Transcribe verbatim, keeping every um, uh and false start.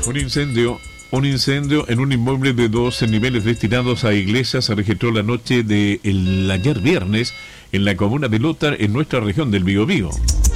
Un incendio, un incendio en un inmueble de doce niveles destinados a iglesias se registró la noche del ayer viernes en la comuna de Lota, en nuestra región del Biobío.